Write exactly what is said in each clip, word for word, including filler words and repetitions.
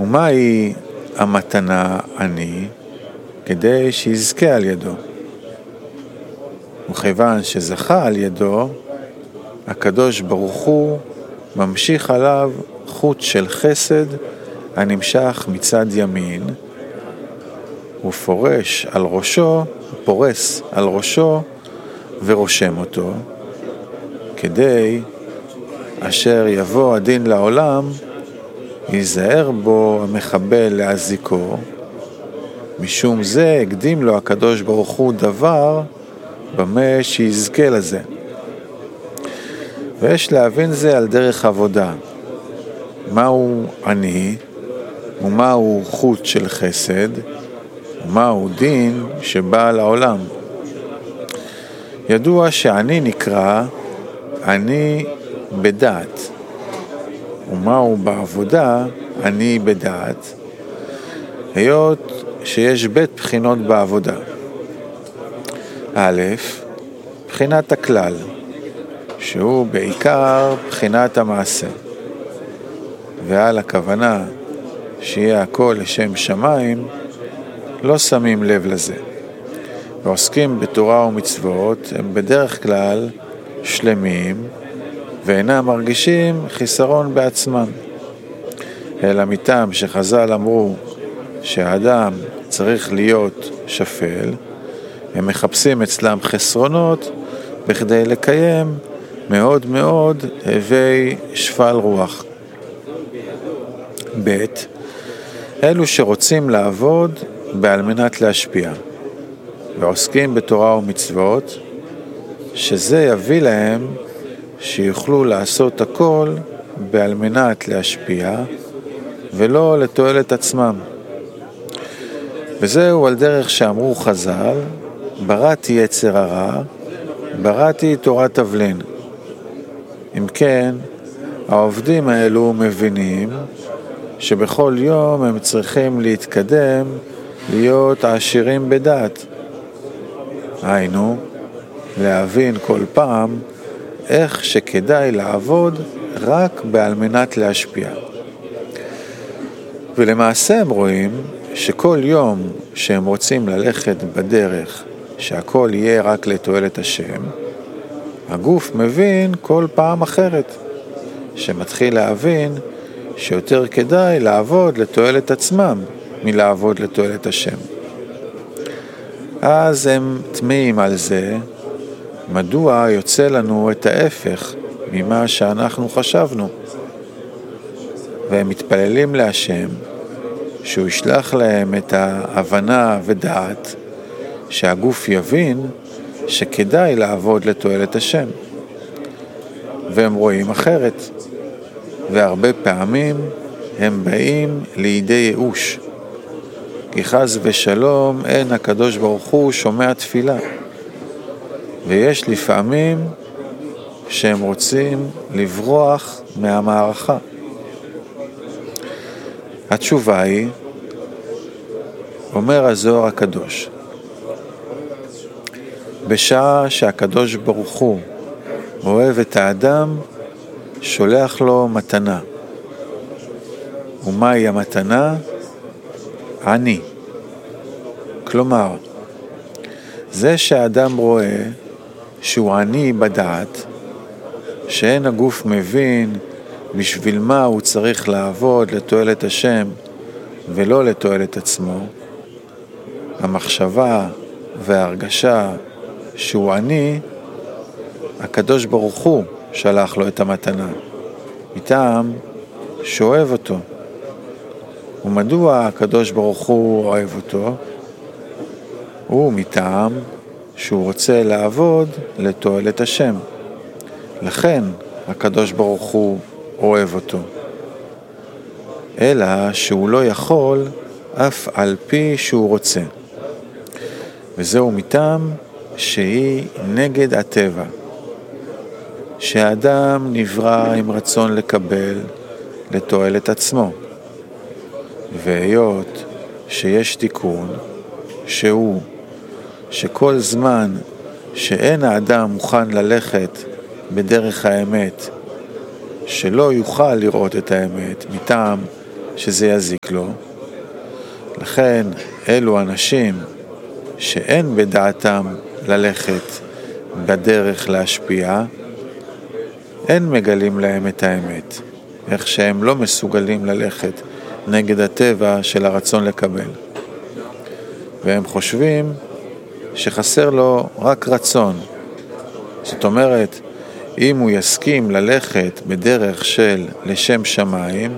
ומהי המתנה אני? כדי שיזכה על ידו. וכיוון שזכה על ידו, הקדוש ברוך הוא ממשיך עליו חוט של חסד הנמשך מצד ימין, ופורש על ראשו, פורס על ראשו ורושם אותו, כדי אשר יבוא הדין לעולם, ייזהר בו המחבל להזיקו, משום זה הקדים לו הקדוש ברוך הוא דבר במה שיזכה לזה. ויש להבין זה על דרך עבודה. מהו אני, ומהו חוט של חסד, ומהו דין שבא לעולם. ידוע שאני נקרא אני בדעת, ומהו בעבודה אני בדעת, היות שיש בית בחינות בעבודה. א', בחינת הכלל, שהוא בעיקר בחינת המעשה, ועל הכוונה שיהיה הכל לשם שמיים, לא שמים לב לזה. ועוסקים בתורה ומצוות הם בדרך כלל שלמים, ואינם מרגישים חיסרון בעצמם. אלא מטעם שחז"ל אמרו שהאדם צריך להיות שפל, הם מחפשים אצלם חסרונות בכדי לקיים מאוד מאוד הווי שפל רוח. ב' אלו שרוצים לעבוד בעל מנת להשפיע, ועוסקים בתורה ומצוות, שזה יביא להם שיוכלו לעשות הכל בעל מנת להשפיע, ולא לתועלת עצמם. וזהו על דרך שאמרו חז"ל, בראתי יצר הרע, בראתי תורת תבלין. אם כן, העובדים האלו מבינים שבכל יום הם צריכים להתקדם, להיות עשירים בדעת. היינו, להבין כל פעם איך שכדאי לעבוד רק בעל מנת להשפיע. ולמעשה הם רואים שכל יום שהם רוצים ללכת בדרך שהכל יהיה רק לתועלת השם, הגוף מבין כל פעם אחרת, שמתחיל להבין שיותר כדאי לעבוד לתועלת עצמם מלעבוד לתועלת השם. אז הם תמיים על זה, מדוע יוצא לנו את ההפך ממה שאנחנו חשבנו, והם מתפללים להשם שהוא ישלח להם את ההבנה ודעת שהגוף יבין שכדאי לעבוד לתועלת השם, והם רואים אחרת, והרבה פעמים הם באים לידי ייאוש, כי חס ושלום אין הקדוש ברוך הוא שומע תפילה, ויש לפעמים שהם רוצים לברוח מהמערכה. התשובה היא, אומר הזוהר הקדוש, בשעה שהקדוש ברוך הוא אוהב את האדם, שולח לו מתנה. ומהי המתנה? אני. כלומר, זה שהאדם רואה שהוא עני בדעת, שאין הגוף מבין בשביל מה הוא צריך לעבוד לתועלת השם ולא לתועלת עצמו, המחשבה וההרגשה שהוא עני, הקדוש ברוך הוא שלח לו את המתנה, מטעם שאוהב אותו. ומדוע הקדוש ברוך הוא אוהב אותו? הוא מטעם שהוא רוצה לעבוד לתועלת השם. לכן הקדוש ברוך הוא אוהב אותו. אלא שהוא לא יכול אף על פי שהוא רוצה. וזהו מטעם שהיא נגד הטבע. שהאדם נברא עם רצון לקבל לתועלת עצמו. והיות שיש תיקון שהוא שכל זמן שאין האדם מוכן ללכת בדרך האמת, שלא יוכל לראות את האמת, מטעם שזה יזיק לו. לכן אלו אנשים שאין בדעתם ללכת בדרך להשפיע, אין מגלים להם את האמת, איך שהם לא מסוגלים ללכת נגד הטבע של הרצון לקבל. והם חושבים שחסר לו רק רצון. זאת אומרת, אם הוא יסכים ללכת בדרך של לשם שמיים,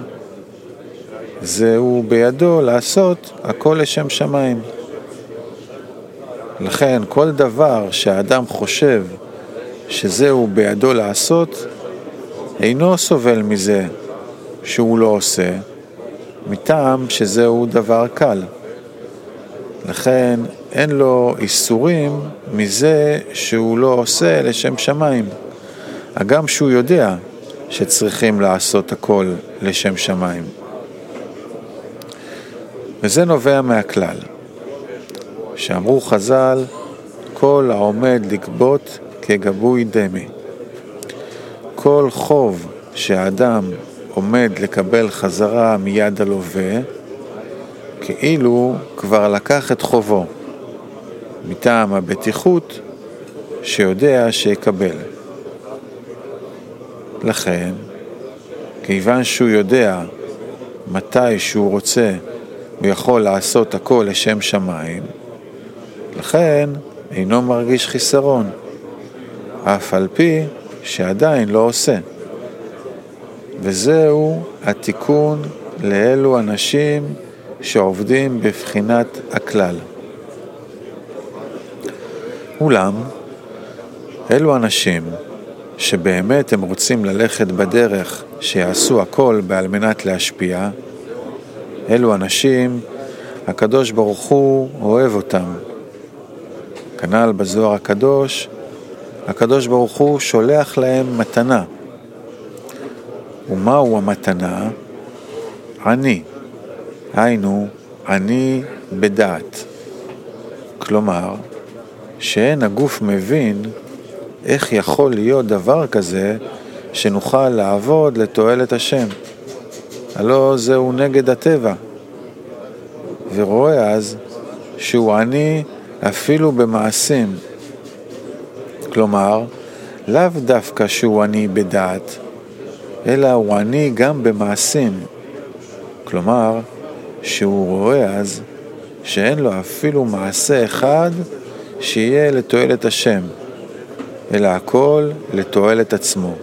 זהו בידו לעשות הכל לשם שמיים. לכן כל דבר שהאדם חושב שזהו בידו לעשות, אינו סובל מזה שהוא לא עושה, מטעם שזהו דבר קל. לכן אין לו איסורים מזה שהוא לא עושה לשם שמיים. הגם שהוא יודע שצריכים לעשות הכל לשם שמיים. וזה נובע מהכלל, שאמרו חז"ל, כל העומד לגבות כגבוי דמי. כל חוב שהאדם עומד לקבל חזרה מיד הלווה, כאילו כבר לקח את חובו, מטעם הבטיחות שיודע שיקבל. לכן, כיוון שהוא יודע מתי שהוא רוצה, הוא יכול לעשות הכל לשם שמיים, לכן אינו מרגיש חיסרון, אף על פי שעדיין לא עושה. וזהו התיקון לאלו אנשים שעובדים בבחינת הכלל. אולם, אלו אנשים שבאמת הם רוצים ללכת בדרך שיעשו הכל בעל מנת להשפיע, אלו אנשים, הקדוש ברוך הוא אוהב אותם. כנ"ל בזוהר הקדוש, הקדוש ברוך הוא שולח להם מתנה. ומהו המתנה? אני. היינו, אני בדעת. כלומר, שאין הגוף מבין איך יכול להיות דבר כזה שנוכל לעבוד לתועלת השם. הלא זהו נגד הטבע. ורואה אז שהוא עני אפילו במעשים. כלומר, לאו דווקא שהוא עני בדעת, אלא הוא עני גם במעשים. כלומר, שהוא רואה אז שאין לו אפילו מעשה אחד שיהיה לתועלת השם, אלא הכל לתועלת עצמו.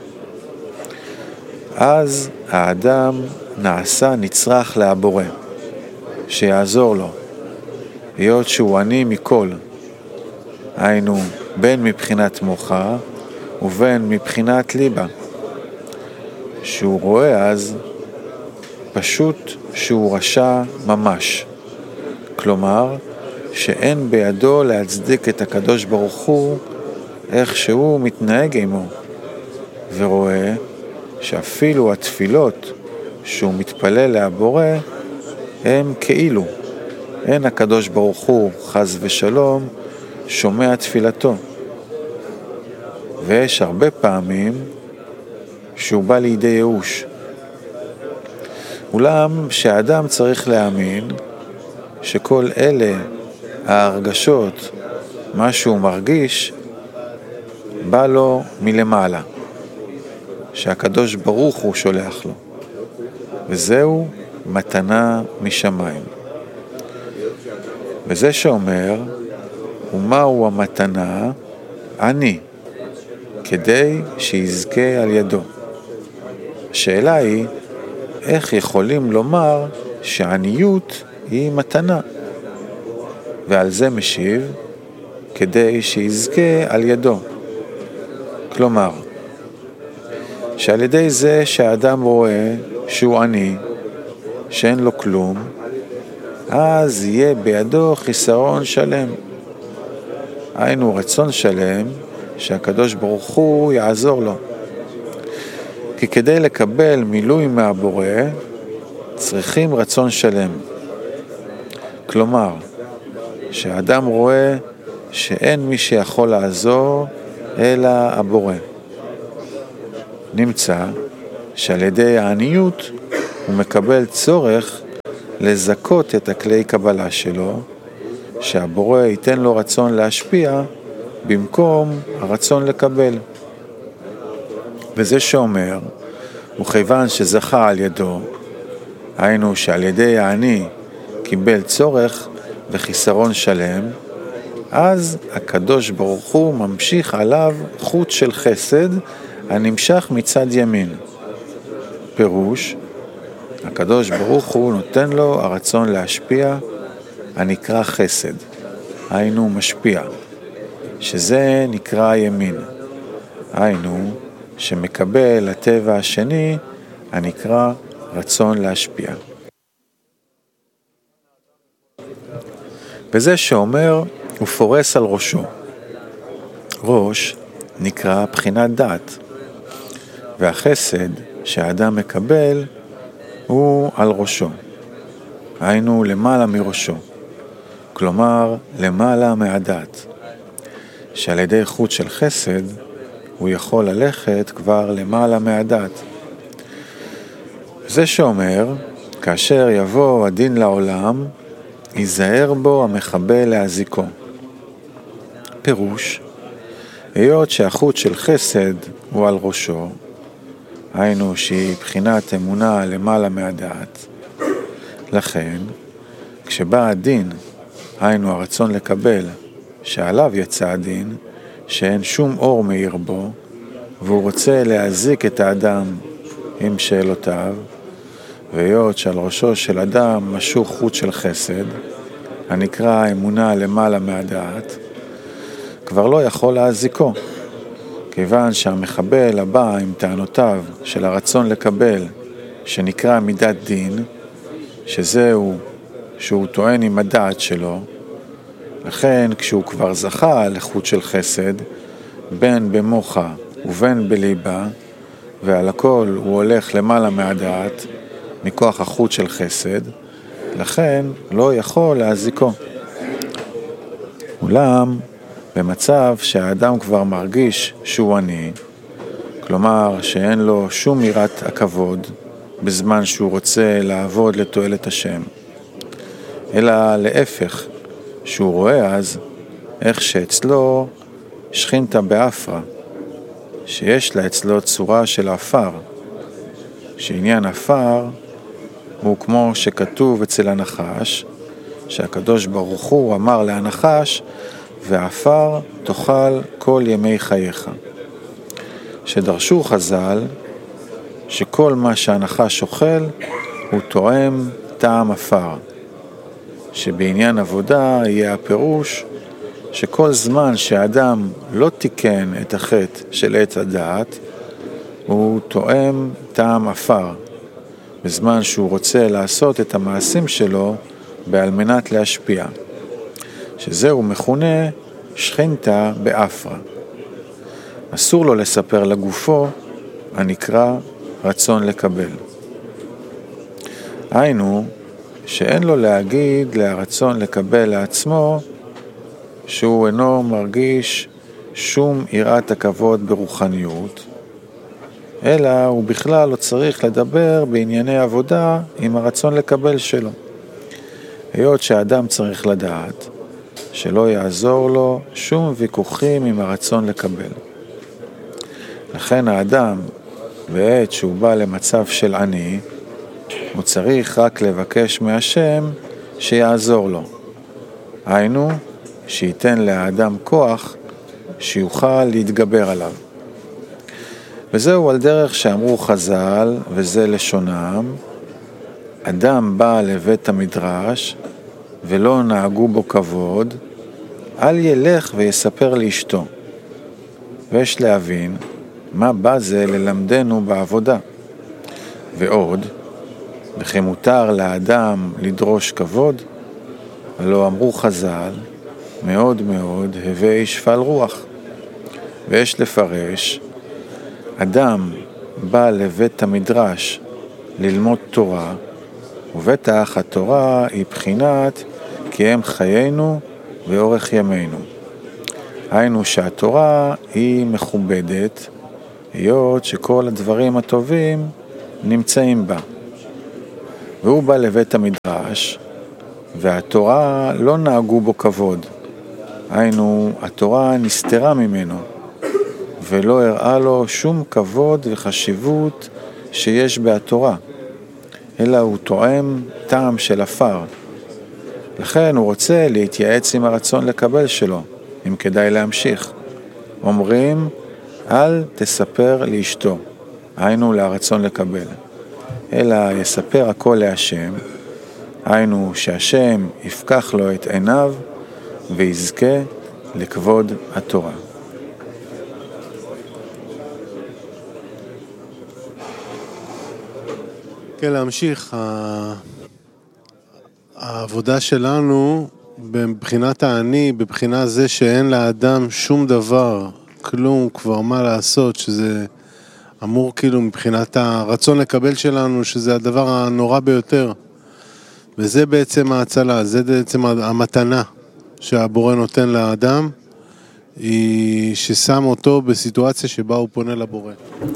אז האדם נעשה נצרך להבורא, שיעזור לו, היות שהוא עני מכל, היינו בין מבחינת מוחה ובין מבחינת ליבה, שהוא רואה אז פשוט שהוא רשע ממש, כלומר שאין בידו להצדיק את הקדוש ברוך הוא איך שהוא מתנהג עמו, ורואה שאפילו התפילות שהוא מתפלל להבורא הם כאילו, אין הקדוש ברוך הוא חס ושלום שומע תפילתו. ויש הרבה פעמים שהוא בא לידי ייאוש. אולם שהאדם צריך להאמין שכל אלה ההרגשות, מה שהוא מרגיש, בא לו מלמעלה, שהקדוש ברוך הוא שולח לו, וזהו מתנה משמיים. וזה שאומר, ומהו המתנה? אני, כדי שיזכה על ידו. השאלה היא, איך יכולים לומר שעניות היא מתנה? ועל זה משיב, כדי שיזכה על ידו. כלומר, שעל ידי זה שהאדם רואה שהוא עני, שאין לו כלום, אז יהיה בידו חיסרון שלם. היינו רצון שלם שהקדוש ברוך הוא יעזור לו. כי כדי לקבל מילוי מהבורא, צריכים רצון שלם. כלומר, שהאדם רואה שאין מי שיכול לעזור אלא הבורא. נמצא שעל ידי העניות הוא מקבל צורך לזכות את הכלי קבלה שלו, שהבורא ייתן לו רצון להשפיע במקום הרצון לקבל. וזה שאומר, וכיוון שזכה על ידו, היינו שעל ידי העני קיבל צורך וחיסרון שלם, אז הקדוש ברוך הוא ממשיך עליו חוט של חסד הנמשך מצד ימין. פירוש, הקדוש ברוך הוא נותן לו הרצון להשפיע, הנקרא חסד, היינו משפיע, שזה נקרא ימין, היינו שמקבל הטבע השני, הנקרא רצון להשפיע. וזה שאומר, הוא פורס על ראשו. ראש נקרא בחינת דת, והחסד שהאדם מקבל הוא על ראשו, היינו למעלה מראשו, כלומר למעלה מהדת, שעל ידי חוט של חסד הוא יכול ללכת כבר למעלה מהדת. זה שאומר, כאשר יבוא הדין לעולם, ייזהר בו המחבל להזיקו. פירוש, היות שהחוט של חסד הוא על ראשו, היינו שהיא בחינת אמונה למעלה מהדעת, לכן כשבא הדין, היינו הרצון לקבל, שעליו יצא הדין, שאין שום אור מאיר בו, והוא רוצה להזיק את האדם עם שאלותיו, והיות שעל ראשו של אדם משוך חוט של חסד, הנקרא אמונה למעלה מהדעת, כבר לא יכול להזיקו, כיוון שהמחבל הבא עם טענותיו של הרצון לקבל, שנקרא מידת דין, שזהו שהוא טוען עם הדעת שלו, לכן כשהוא כבר זכה לחוט של חסד, בין במוחה ובין בליבה, ועל הכל הוא הולך למעלה מהדעת, מכוח החוט של חסד, לכן לא יכול להזיקו. אולם, במצב שהאדם כבר מרגיש שהוא עני, כלומר שאין לו שום יראת הכבוד בזמן שהוא רוצה לעבוד לתועלת השם, אלא להפך, שהוא רואה אז איך שאצלו שכינתה באפרה, שיש לה אצלו צורה של אפר, שעניין אפר הוא כמו שכתוב אצל הנחש, שהקדוש ברוך הוא אמר להנחש, ואפר תאכל כל ימי חייך. שדרשו חז"ל שכל מה שהנחש אוכל הוא תואם טעם אפר, שבעניין עבודה יהיה הפירוש שכל זמן שהאדם לא תיקן את החטא של עץ הדעת, הוא תואם טעם אפר, בזמן שהוא רוצה לעשות את המעשים שלו בעל מנת להשפיע, שזהו מכונה שכינתה באפרה. אסור לו לספר לגופו, הנקרא רצון לקבל. היינו, שאין לו להגיד להרצון לקבל לעצמו, שהוא אינו מרגיש שום יראת הכבוד ברוחניות, אלא הוא בכלל לא צריך לדבר בענייני עבודה עם הרצון לקבל שלו. היות שהאדם צריך לדעת שלא יעזור לו שום ויכוחים עם הרצון לקבל. לכן האדם, בעת שהוא בא למצב של עני, הוא צריך רק לבקש מהשם שיעזור לו. היינו, שייתן לאדם כוח שיוכל להתגבר עליו. וזהו על דרך שאמרו חז"ל, וזה לשונם, אדם בא לבית המדרש ולא נהגו בו כבוד, אל ילך ויספר לאשתו. ויש להבין מה בא זה ללמדנו בעבודה. ועוד, וכי מותר לאדם לדרוש כבוד, הלא אמרו חז"ל, מאוד מאוד הווי שפל רוח. ויש לפרש, אדם בא לבית המדרש ללמוד תורה, ובטח התורה היא בחינת כי הם חיינו ואורך ימינו. היינו שהתורה היא מכובדת, היות שכל הדברים הטובים נמצאים בה. והוא בא לבית המדרש, והתורה לא נהגו בו כבוד. היינו, התורה נסתרה ממנו, ולא הראה לו שום כבוד וחשיבות שיש בהתורה, אלא הוא טועם טעם של אפר. לכן הוא רוצה להתייעץ עם הרצון לקבל שלו, אם כדאי להמשיך. אומרים, אל תספר לאשתו, היינו לרצון לקבל, אלא יספר הכל להשם, היינו שהשם יפקח לו את עיניו ויזכה לכבוד התורה. כן, להמשיך. העבודה שלנו בבחינת העני, בבחינה זה שאין לאדם שום דבר, כלום, כבר מה לעשות, שזה אמור כאילו מבחינת הרצון לקבל שלנו, שזה הדבר הנורא ביותר. וזה בעצם ההצלה, זה בעצם המתנה שהבורא נותן לאדם, היא ששם אותו בסיטואציה שבה הוא פונה לבורא.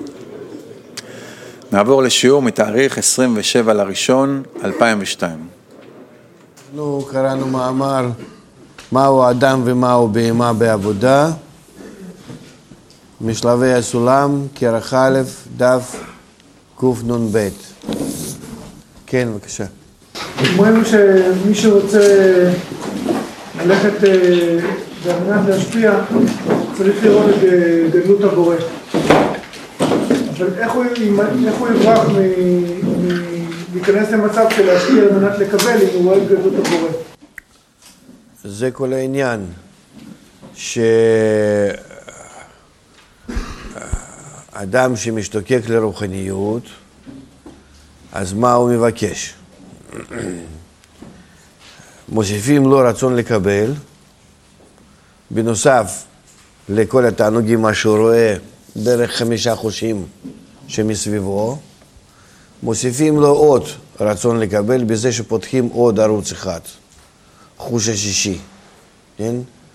נעבור לשיעור מתאריך עשרים ושבעה לראשון אלפיים ושתיים. אנחנו קראנו מאמר מהו אדם ומהו בהמה בעבודה, משלבי הסולם, כרך א', דף קנ"ב. כן, בבקשה. אומרים שמי שרוצה ללכת במנת להשפיע צריך לראות את גדלות הבורא. אבל איך הוא, איך הוא יברח להיכנס למצב של להשפיע על מנת לקבל אם הוא רואה את גדלות הבורא? זה כל העניין, שאדם שמשתוקק לרוחניות, אז מה הוא מבקש? מוסיפים לו רצון לקבל, בנוסף לכל התענוגים מה שהוא רואה דרך חמישה חושים שמסביבו, מוסיפים לו עוד רצון לקבל בזה שפותחים עוד ערוץ אחד, חוש השישי, כן?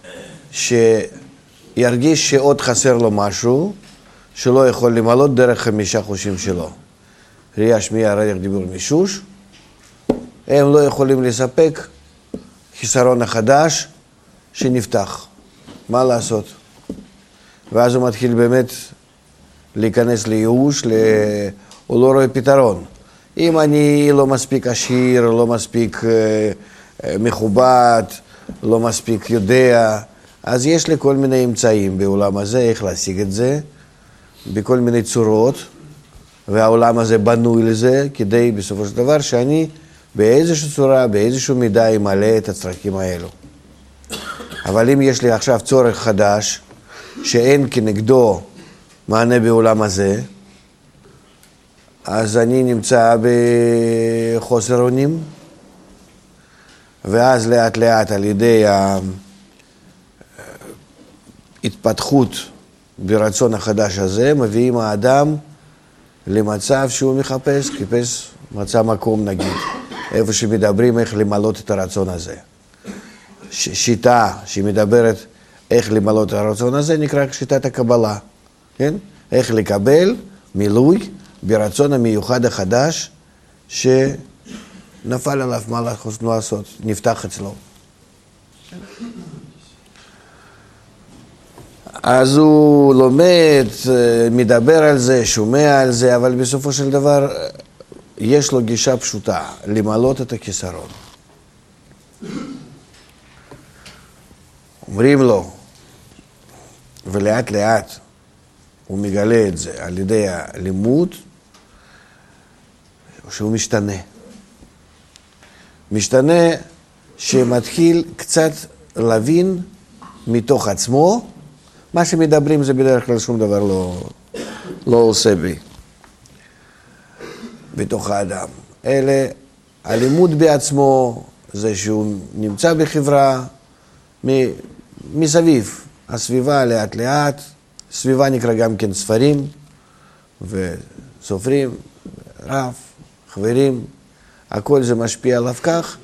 שירגיש שעוד חסר לו משהו שלא יכול למלות דרך חמישה חושים שלו. ראייה, שמיעה, ריח, דיבור, מישוש, הם לא יכולים לספק חיסרון החדש שנפתח. מה לעשות? ואז הוא מתחיל באמת להיכנס לייאוש, הוא לא רואה פתרון. אם אני לא מספיק עשיר, לא מספיק מכובד, לא מספיק יודע, אז יש לי כל מיני אמצעים בעולם הזה, איך להשיג את זה, בכל מיני צורות, והעולם הזה בנוי לזה, כדי בסופו של דבר שאני באיזושהי צורה, באיזשהו מידה ימלא את הצרכים האלו. אבל אם יש לי עכשיו צורך חדש, שאין כנגדו מענה בעולם הזה, אז אני נמצא בחוסר אונים, ואז לאט לאט על ידי ההתפתחות ברצון החדש הזה, מביאים האדם למצב שהוא מחפש, חיפש מצא מקום נגיד, איפה שמדברים איך למלות את הרצון הזה. שיטה שמדברת איך למלות את הרצון הזה נקרא שיטת הקבלה, כן? איך לקבל מילוי ברצון המיוחד החדש שנפל עליו מה לעשות, נפתח אצלו. אז הוא לומד, מדבר על זה, שומע על זה, אבל בסופו של דבר יש לו גישה פשוטה, למלות את הכיסרון. אומרים לו, ולאט לאט הוא מגלה את זה על ידי הלימוד, שהוא משתנה. משתנה שמתחיל קצת להבין מתוך עצמו, מה שמדברים זה בדרך כלל שום דבר לא, לא עושה בי, בתוך האדם. אלה, הלימוד בעצמו, זה שהוא נמצא בחברה, מסביב, הסביבה לאט לאט, סביבה נקרא גם כן ספרים וסופרים, רב, חברים, הכל זה משפיע עליו כך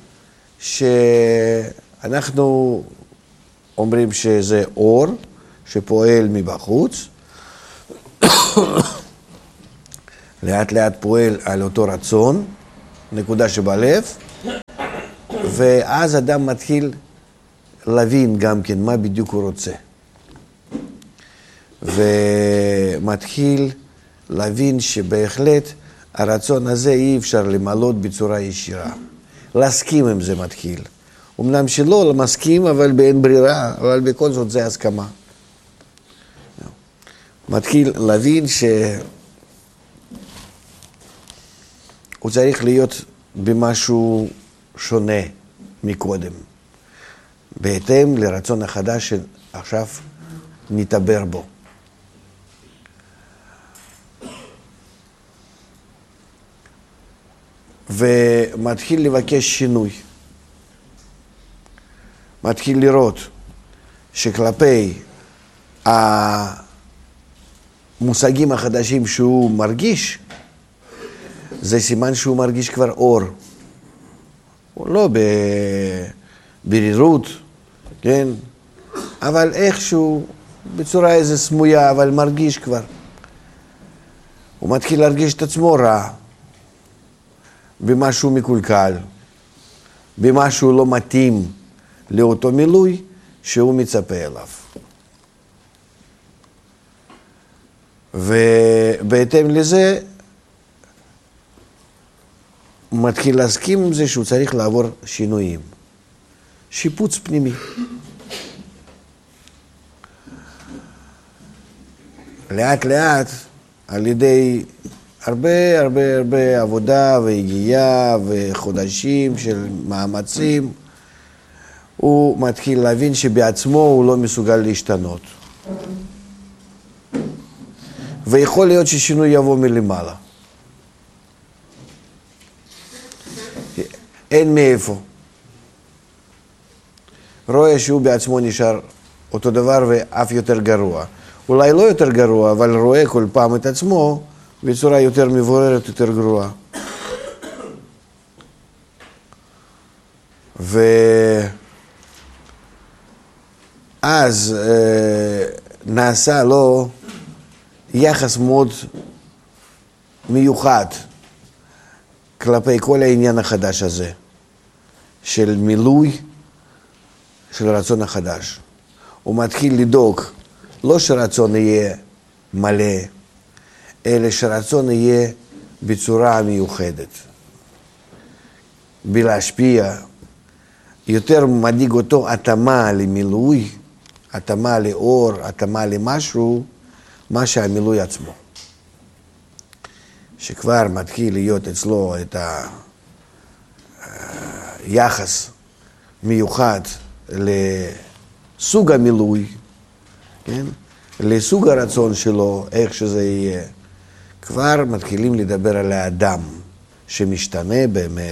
שאנחנו אומרים שזה אור שפועל מבחוץ, לאט לאט פועל על אותו רצון, נקודה שבלב, ואז אדם מתחיל להבין גם כן מה בדיוק הוא רוצה. ומתחיל להבין שבהחלט הרצון הזה אי אפשר למלות בצורה ישירה. להסכים עם זה מתחיל. אמנם שלא מסכים, אבל באין ברירה, אבל בכל זאת זה הסכמה. מתחיל להבין שהוא צריך להיות במשהו שונה מקודם, בהתאם לרצון החדש שעכשיו נתעבר בו. ומתחיל לבקש שינוי. מתחיל לראות שכלפי המושגים החדשים שהוא מרגיש, זה סימן שהוא מרגיש כבר אור. הוא לא בברירות, כן? אבל איכשהו, בצורה איזה סמויה, אבל מרגיש כבר. הוא מתחיל להרגיש את עצמו רע, במשהו מקולקל, במשהו לא מתאים לאותו מילוי שהוא מצפה אליו. ובהתאם לזה, הוא מתחיל להסכים עם זה שהוא צריך לעבור שינויים. שיפוץ פנימי. לאט לאט, על ידי הרבה הרבה הרבה עבודה והגיעה וחודשים של מאמצים, הוא מתחיל להבין שבעצמו הוא לא מסוגל להשתנות. ויכול להיות ששינוי יבוא מלמעלה. אין מאיפה. רואה שהוא בעצמו נשאר אותו דבר ואף יותר גרוע. אולי לא יותר גרוע, אבל רואה כל פעם את עצמו בצורה יותר מבוררת, יותר גרועה. ואז אה, נעשה לו יחס מאוד מיוחד כלפי כל העניין החדש הזה, של מילוי של רצון החדש. הוא מתחיל לדאוג, לא שרצון יהיה מלא, אלא שרצון יהיה בצורה מיוחדת. בלהשפיע, יותר מדאיג אותו התאמה למילוי, התאמה לאור, התאמה למשהו, מה שהמילוי עצמו. שכבר מתחיל להיות אצלו את היחס מיוחד לסוג המילוי, כן? לסוג הרצון שלו, איך שזה יהיה. כבר מתחילים לדבר על האדם שמשתנה באמת.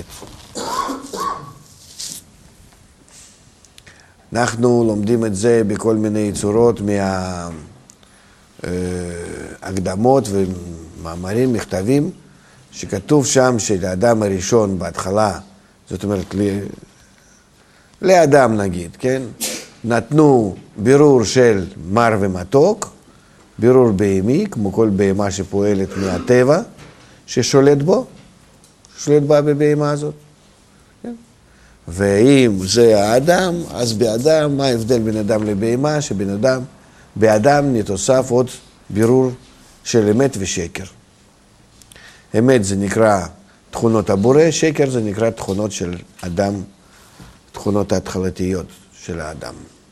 אנחנו לומדים את זה בכל מיני צורות מההקדמות ומאמרים, מכתבים, שכתוב שם שלאדם הראשון בהתחלה, זאת אומרת, לאדם נגיד, כן? נתנו בירור של מר ומתוק, בירור בהמי, כמו כל בהמה שפועלת מהטבע, ששולט בו, שולט בה בבהמה הזאת. כן? ואם זה האדם, אז באדם, מה ההבדל בין אדם לבהמה? שבין אדם, באדם נתוסף עוד בירור של אמת ושקר. אמת זה נקרא תכונות הבורא, שקר זה נקרא תכונות של אדם, תכונות ההתחלתיות של האדם.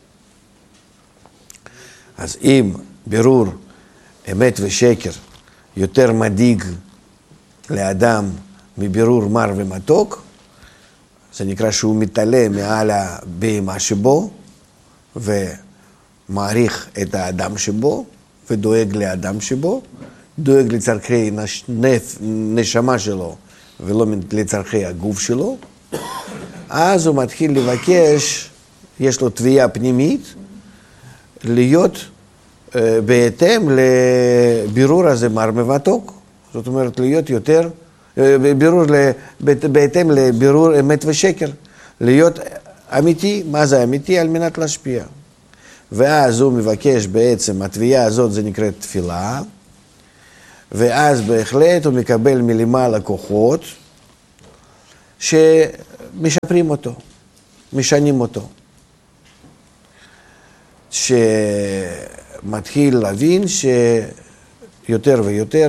אז אם בירור אמת ושקר יותר מדאיג לאדם מבירור מר ומתוק, זה נקרא שהוא מתעלה מעל הבהמה שבו ומעריך את האדם שבו ודואג לאדם שבו, דואג לצרכי נשמה שלו ולא לצרכי הגוף שלו. אז הוא מתחיל לבקש, יש לו תביעה פנימית, להיות uh, בהתאם לבירור הזה מר ומתוק. זאת אומרת, להיות יותר, uh, בירור, בהתאם לבירור אמת ושקר. להיות אמיתי, מה זה אמיתי? על מנת להשפיע. ואז הוא מבקש בעצם, התביעה הזאת זה נקראת תפילה, ואז בהחלט הוא מקבל מלמעלה כוחות, שמשפרים אותו, משנים אותו. שמתחיל להבין שיותר ויותר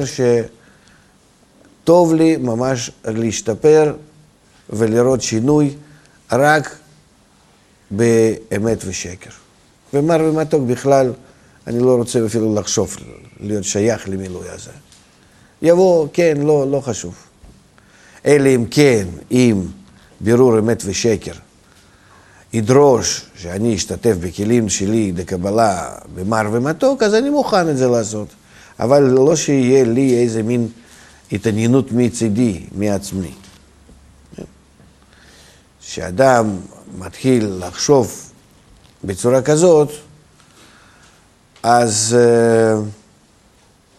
שטוב לי ממש להשתפר ולראות שינוי רק באמת ושקר. ומר ומתוק בכלל, אני לא רוצה אפילו לחשוב להיות שייך למילוי הזה. יבוא, כן, לא, לא חשוב. אלא אם כן, אם בירור אמת ושקר, ידרוש שאני אשתתף בכלים שלי לקבלה במר ומתוק, אז אני מוכן את זה לעשות. אבל לא שיהיה לי איזה מין התעניינות מצידי, מעצמי. שאדם מתחיל לחשוב בצורה כזאת, אז...